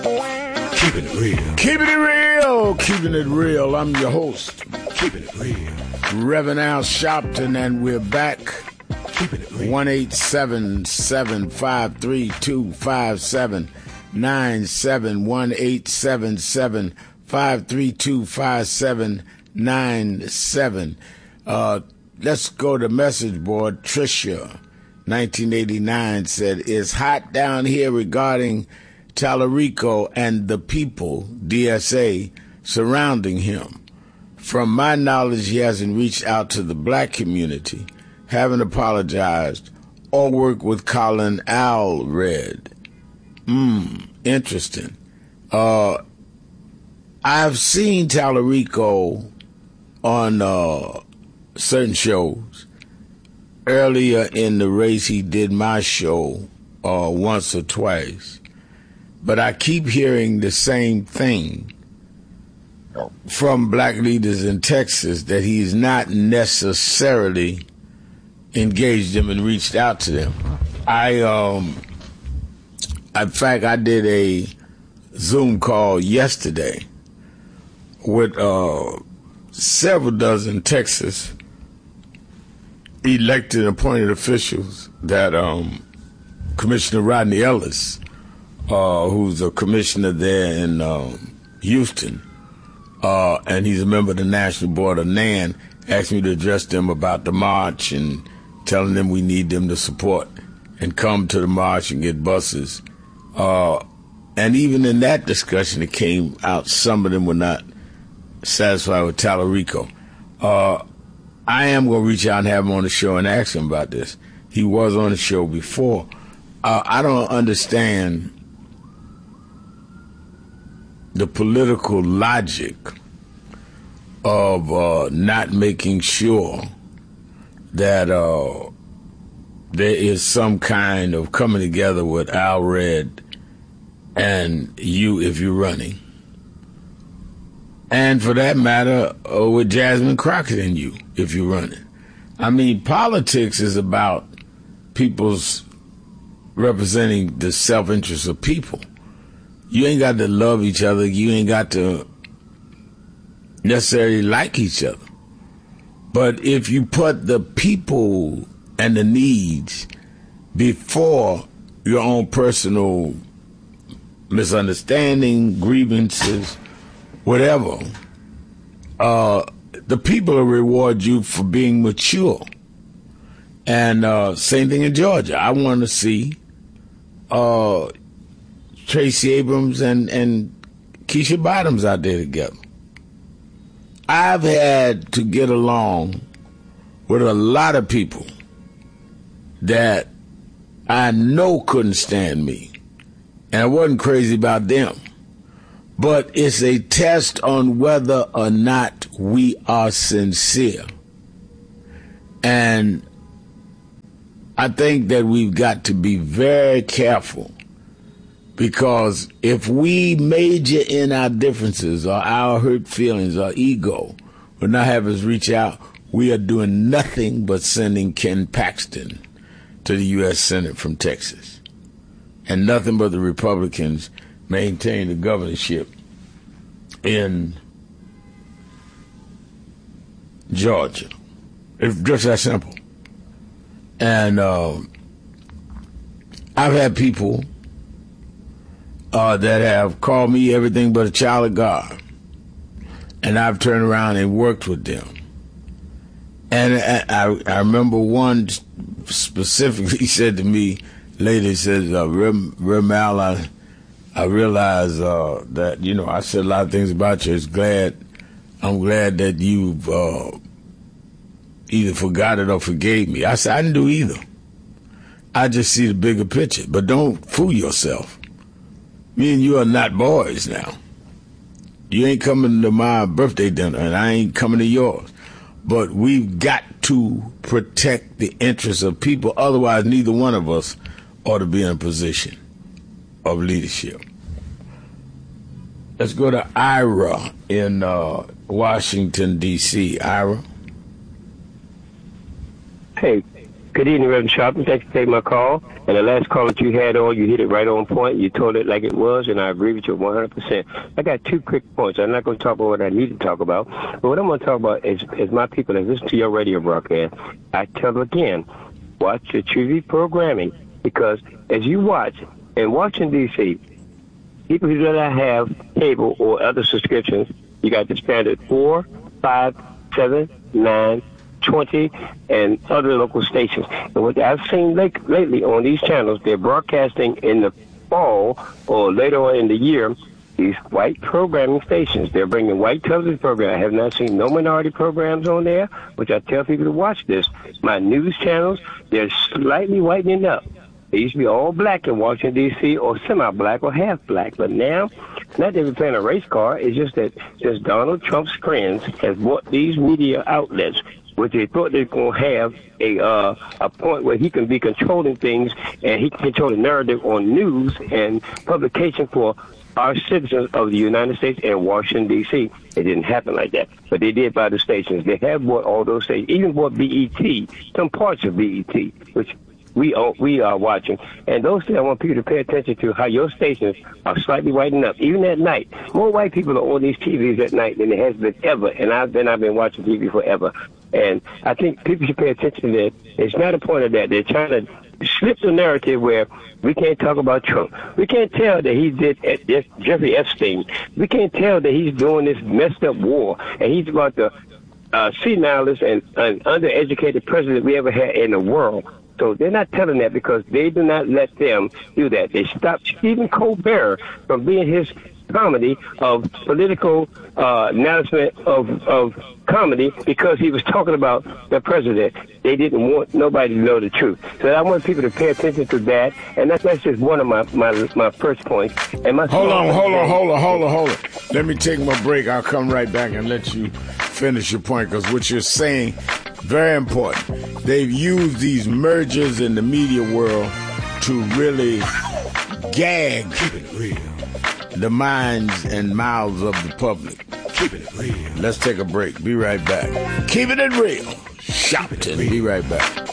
Keeping it real. Keeping it real. Keeping it real. I'm your host, Keeping it real. Reverend Al Sharpton, and we're back. Keeping it real. 1-877-532-5797. 1-877-532-5797. Let's go to message board. Tricia, 1989, said, "It's hot down here regarding Tallarico and the people, DSA, surrounding him. From my knowledge, he hasn't reached out to the black community, haven't apologized, or worked with Colin Allred." Interesting. I've seen Tallarico on certain shows. Earlier in the race, he did my show once or twice. But I keep hearing the same thing from black leaders in Texas, that he's not necessarily engaged them and reached out to them. In fact, I did a Zoom call yesterday with several dozen Texas elected and appointed officials that Commissioner Rodney Ellis, who's a commissioner there in Houston, and he's a member of the National Board of NAN, asked me to address them about the march and telling them we need them to support and come to the march and get buses. And even in that discussion, it came out some of them were not satisfied with Tallarico. I am going to reach out and have him on the show and ask him about this. He was on the show before. I don't understand the political logic of not making sure that there is some kind of coming together with Allred and you if you're running. And for that matter, with Jasmine Crockett and you if you're running. I mean, politics is about people's representing the self-interest of people. You ain't got to love each other. You ain't got to necessarily like each other. But if you put the people and the needs before your own personal misunderstanding, grievances, whatever, the people will reward you for being mature. And same thing in Georgia. I want to see Tracy Abrams and Keisha Bottoms out there together. I've had to get along with a lot of people that I know couldn't stand me, and I wasn't crazy about them. But it's a test on whether or not we are sincere. And I think that we've got to be very careful, because if we major in our differences or our hurt feelings or ego or not have us reach out, we are doing nothing but sending Ken Paxton to the U.S. Senate from Texas. And nothing but the Republicans maintain the governorship in Georgia. It's just that simple. And I've had people that have called me everything but a child of God, and I've turned around and worked with them. And I remember one specifically said to me later, he says, Mal, I realize that, I said a lot of things about you. I'm glad that you've either forgot it or forgave me. I said, I didn't do either. I just see the bigger picture. But don't fool yourself. Me and you are not boys now. You ain't coming to my birthday dinner, and I ain't coming to yours. But we've got to protect the interests of people. Otherwise, neither one of us ought to be in a position of leadership. Let's go to Ira in Washington, D.C. Ira? Hey, Good evening, Reverend Sharpton. Thanks for taking my call. And the last call that you had on, you hit it right on point. You told it like it was, and I agree with you 100%. I got 2 quick points. I'm not going to talk about what I need to talk about. But what I'm going to talk about is my people that listen to your radio broadcast. I tell them again, watch your TV programming, because as you watch, in Washington, D.C., people who do not have cable or other subscriptions, you got the standard 4, 5, 7, 9, 20, and other local stations. And what I've seen lately on these channels, they're broadcasting in the fall or later on in the year these white programming stations. They're bringing white television programs. I have not seen no minority programs on there, which I tell people to watch this. My news channels, they're slightly whitening up. They used to be all black in Washington, D.C., or semi-black or half-black. But now, not that we're playing a race car, it's just that just Donald Trump's friends have bought these media outlets, which they thought they're going to have a point where he can be controlling things and he can control the narrative on news and publication for our citizens of the United States and Washington, D.C. It didn't happen like that. But they did buy the stations. They have bought all those stations, even bought BET, some parts of BET, which we are watching. And those things I want people to pay attention to, how your stations are slightly whitening up, even at night. More white people are on these TVs at night than there has been ever, and I've been watching TV forever. And I think people should pay attention to that. It's not a point of that. They're trying to slip the narrative where we can't talk about Trump. We can't tell that he did Jeffrey Epstein. We can't tell that he's doing this messed up war, and he's about the senilest and undereducated president we ever had in the world. So they're not telling that because they do not let them do that. They stopped Stephen Colbert from being his comedy of political announcement of comedy because he was talking about the president. They didn't want nobody to know the truth. So I want people to pay attention to that, and that's just one of my first points. And my hold on. Let me take my break. I'll come right back and let you finish your point, because what you're saying, very important. They've used these mergers in the media world to really gag the minds and mouths of the public. Keep it real. Let's take a break. Be right back. Keeping it real. Sharpton. Be right back.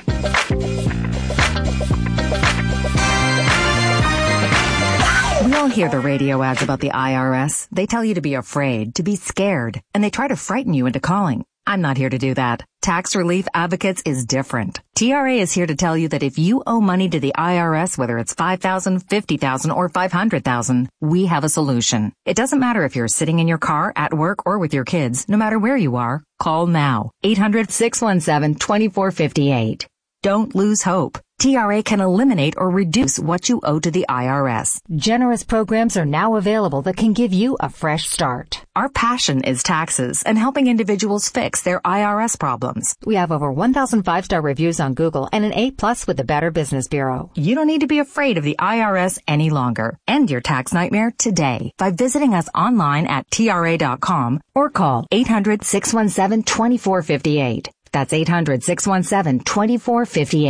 We all hear the radio ads about the IRS. They tell you to be afraid, to be scared, and they try to frighten you into calling. I'm not here to do that. Tax Relief Advocates is different. TRA is here to tell you that if you owe money to the IRS, whether it's $5,000, $50,000, or $500,000, we have a solution. It doesn't matter if you're sitting in your car, at work, or with your kids. No matter where you are, call now. 800-617-2458. Don't lose hope. TRA can eliminate or reduce what you owe to the IRS. Generous programs are now available that can give you a fresh start. Our passion is taxes and helping individuals fix their IRS problems. We have over 1,000 5-star reviews on Google and an A+ with the Better Business Bureau. You don't need to be afraid of the IRS any longer. End your tax nightmare today by visiting us online at TRA.com or call 800-617-2458. That's 800-617-2458.